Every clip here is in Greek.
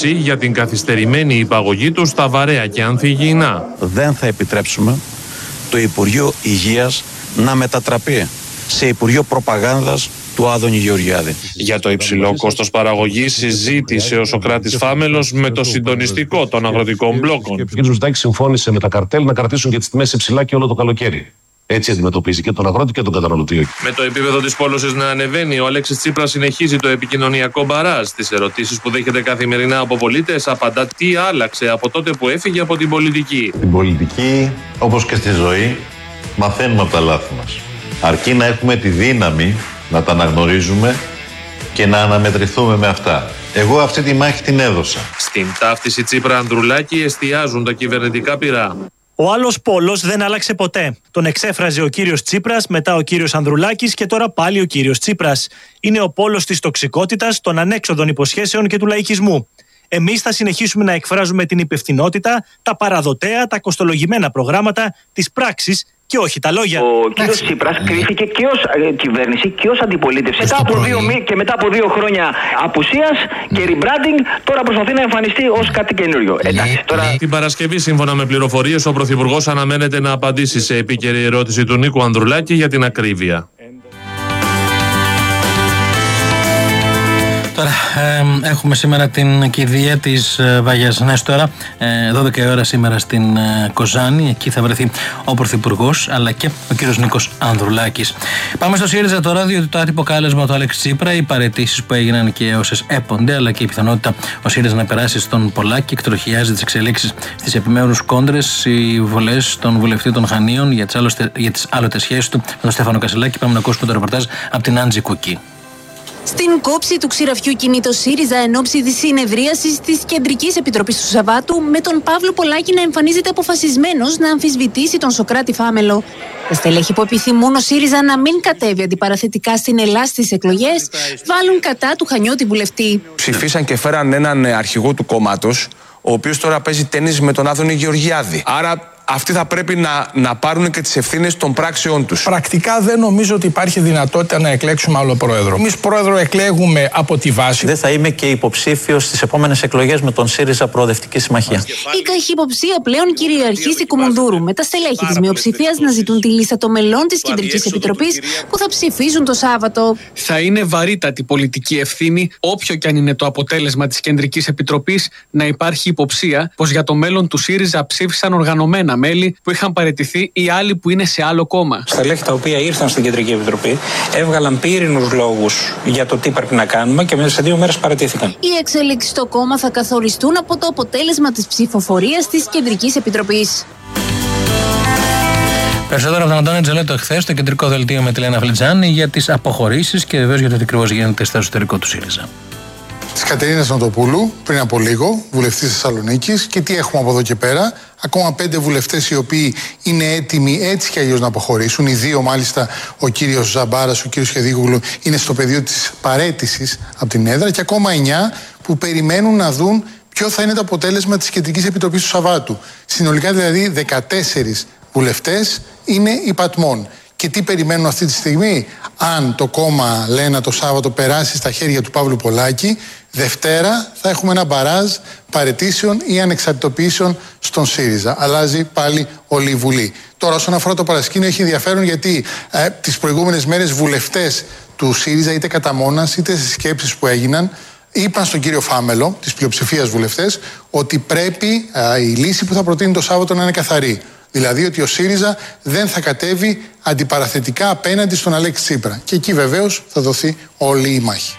απογοήτευση για την καθυστερημένη υπαγωγή του στα βαρέα και ανθυγιεινά. Δεν θα επιτρέψουμε το Υπουργείο Υγείας να μετατραπεί σε Υπουργείο Προπαγάνδας του Άδωνη Γεωργιάδη. Για το υψηλό κόστος παραγωγής συζήτησε ο Σωκράτης Φάμελος με το συντονιστικό των αγροτικών μπλόκων. Ο κ. Μητσοτάκης συμφώνησε με τα καρτέλ να κρατήσουν και τις τιμές υψηλά και όλο το καλοκαίρι. Έτσι αντιμετωπίζει και τον αγρότη και τον καταναλωτή. Με το επίπεδο της πόλωσης να ανεβαίνει, ο Αλέξης Τσίπρας συνεχίζει το επικοινωνιακό μπαράζ. Στις ερωτήσεις που δέχεται καθημερινά από πολίτες, απαντά τι άλλαξε από τότε που έφυγε από την πολιτική. Στην πολιτική, όπως και στη ζωή, μαθαίνουμε από τα λάθη μας. Αρκεί να έχουμε τη δύναμη να τα αναγνωρίζουμε και να αναμετρηθούμε με αυτά. Εγώ αυτή τη μάχη την έδωσα. Στην ταύτιση Τσίπρα-Ανδρουλάκη εστιάζουν τα κυβερνητικά πυρά. Ο άλλος πόλος δεν άλλαξε ποτέ. Τον εξέφραζε ο κύριος Τσίπρας, μετά ο κύριος Ανδρουλάκης και τώρα πάλι ο κύριος Τσίπρας. Είναι ο πόλος της τοξικότητας, των ανέξοδων υποσχέσεων και του λαϊκισμού. Εμείς θα συνεχίσουμε να εκφράζουμε την υπευθυνότητα, τα παραδοτέα, τα κοστολογημένα προγράμματα, τις πράξεις και όχι τα λόγια. Ο κύριος Τσίπρας κρίθηκε και ως κυβέρνηση και ως αντιπολίτευση. Μετά από 2 χρόνια απουσίας και rebranding, τώρα προσπαθεί να εμφανιστεί ως κάτι καινούριο. Την Παρασκευή, σύμφωνα με πληροφορίες, ο Πρωθυπουργός αναμένεται να απαντήσει σε επίκαιρη ερώτηση του Νίκου Ανδρουλάκη για την ακρίβεια. Τώρα έχουμε σήμερα την κηδεία της Βαγιάς Νέστορα, 12 η ώρα σήμερα στην Κοζάνη. Εκεί θα βρεθεί ο Πρωθυπουργός αλλά και ο κύριος Νίκος Ανδρουλάκης. Πάμε στο ΣΥΡΙΖΑ τώρα, διότι το άτυπο κάλεσμα του Αλέξη Τσίπρα, οι παραιτήσεις που έγιναν και όσες έπονται, αλλά και η πιθανότητα ο ΣΥΡΙΖΑ να περάσει στον Πολάκη εκτροχιάζει τις εξελίξεις στις επιμέρους κόντρες. Οι βολές των βουλευτή των Χανίων για τις άλλοτες σχέσεις του με τον Στέφανο Κασελάκη. Πάμε να ακούσουμε το ρεπορτάζ από την Άντζη Κουκί. Στην κόψη του ξηραφιού κινεί το ΣΥΡΙΖΑ εν ώψη της συνεδρίασης της Κεντρικής Επιτροπής του Σαββάτου, με τον Παύλο Πολάκη να εμφανίζεται αποφασισμένος να αμφισβητήσει τον Σωκράτη Φάμελο. Τα στελέχη που επιθυμούν ο ΣΥΡΙΖΑ να μην κατέβει αντιπαραθετικά στην Ελλάδα στις εκλογές, βάλουν κατά του Χανιώτη βουλευτή. Ψηφίσαν και φέραν έναν αρχηγό του κόμματος, ο οποίος τώρα παίζει τένις με τον Άδωνη Γεωργιάδη. Άρα αυτοί θα πρέπει να πάρουν και τις ευθύνες των πράξεών τους. Πρακτικά δεν νομίζω ότι υπάρχει δυνατότητα να εκλέξουμε άλλο πρόεδρο. Εμείς πρόεδρο εκλέγουμε από τη βάση. Δεν θα είμαι και υποψήφιος στις επόμενες εκλογές με τον ΣΥΡΙΖΑ Προοδευτική Συμμαχία. Η καχυποψία πλέον κυριαρχεί στη Κουμουνδούρου, με τα στελέχη της μειοψηφίας να ζητούν τη λίστα των μελών της Κεντρικής Επιτροπής που θα ψηφίζουν το Σάββατο. Θα είναι βαρύτατη πολιτική ευθύνη, όποιο και αν είναι το αποτέλεσμα της Κεντρικής Επιτροπής, να υπάρχει υποψία πως για το μέλλον του ΣΥΡΙΖΑ ψήφισαν οργανωμένα μέλη που είχαν παραιτηθεί ή άλλοι που είναι σε άλλο κόμμα. Στελέχη τα οποία ήρθαν στην Κεντρική Επιτροπή έβγαλαν πύρινους λόγους για το τι πρέπει να κάνουμε και μέσα σε 2 μέρες παραιτήθηκαν. Οι εξελίξεις στο κόμμα θα καθοριστούν από το αποτέλεσμα της ψηφοφορίας της Κεντρικής Επιτροπής. Περισσότερο από τον Αντώνη Τζελέτο εχθές στο κεντρικό δελτίο με τη Λένα Φλιτζάνη για τις αποχωρήσεις και βεβαίως για το τι ακριβώς γίνεται στο εσωτερικό του ΣΥΡΙΖΑ. Της Κατερίνας Νοτοπούλου πριν από λίγο, βουλευτής Θεσσαλονίκης, και τι έχουμε από εδώ και πέρα. Ακόμα 5 βουλευτές οι οποίοι είναι έτοιμοι έτσι κι αλλιώς να αποχωρήσουν. Οι 2 μάλιστα, ο κύριος Ζαμπάρας, ο κύριος Χεδίγουλου, είναι στο πεδίο της παραίτησης από την έδρα, και ακόμα 9 που περιμένουν να δουν ποιο θα είναι το αποτέλεσμα της Κεντρικής Επιτροπής του Σαββάτου. Συνολικά δηλαδή 14 βουλευτές είναι υπατμών. Και τι περιμένουν αυτή τη στιγμή? Αν το κόμμα, λένε, το Σάββατο περάσει στα χέρια του Παύλου Πολάκη, Δευτέρα θα έχουμε ένα μπαράζ παραιτήσεων ή ανεξαρτητοποιήσεων στον ΣΥΡΙΖΑ. Αλλάζει πάλι όλη η Βουλή. Τώρα, όσον αφορά το παρασκήνιο, έχει ενδιαφέρον γιατί τις προηγούμενες μέρες βουλευτές του ΣΥΡΙΖΑ, είτε κατά μόνας είτε στις σκέψεις που έγιναν, είπαν στον κύριο Φάμελο, της πλειοψηφίας βουλευτές, ότι πρέπει η λύση που θα προτείνει το Σάββατο να είναι καθαρή. Δηλαδή ότι ο ΣΥΡΙΖΑ δεν θα κατέβει αντιπαραθετικά απέναντι στον Αλέξη Τσίπρα. Και εκεί βεβαίως θα δοθεί όλη η μάχη.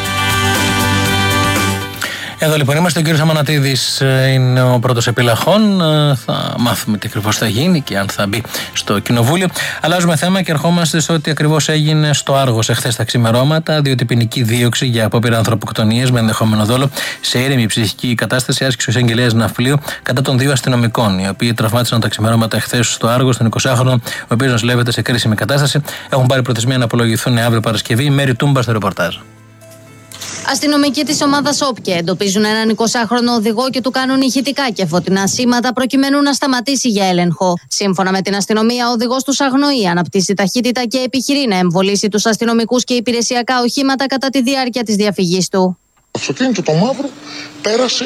Εδώ λοιπόν είμαστε. Ο κύριος Αμανατίδης είναι ο πρώτος επιλαχών. Θα μάθουμε τι ακριβώς θα γίνει και αν θα μπει στο κοινοβούλιο. Αλλάζουμε θέμα και ερχόμαστε σε ό,τι ακριβώς έγινε στο Άργος εχθές τα ξημερώματα, διότι ποινική δίωξη για απόπειρα ανθρωποκτονίας με ενδεχόμενο δόλο σε ήρεμη ψυχική κατάσταση άσκησε ο εισαγγελέας Ναυπλίου κατά των 2 αστυνομικών, οι οποίοι τραυμάτισαν τα ξημερώματα εχθές στο Άργος, τον 20χρονο, ο οποίος νοσηλεύεται σε κρίσιμη κατάσταση. Έχουν πάρει προθεσμία να απολογηθούν αύριο Παρασκευή. Μέρη Τούμπα στο ρεπορτάζ. Αστυνομικοί της ομάδας Όπκε εντοπίζουν έναν 20χρονο οδηγό και του κάνουν ηχητικά και φωτεινά σήματα προκειμένου να σταματήσει για έλεγχο. Σύμφωνα με την αστυνομία, ο οδηγός τους αγνοεί, αναπτύσσει ταχύτητα και επιχειρεί να εμβολήσει τους αστυνομικούς και υπηρεσιακά οχήματα κατά τη διάρκεια της διαφυγής του. Το αυτοκίνητο το μαύρο πέρασε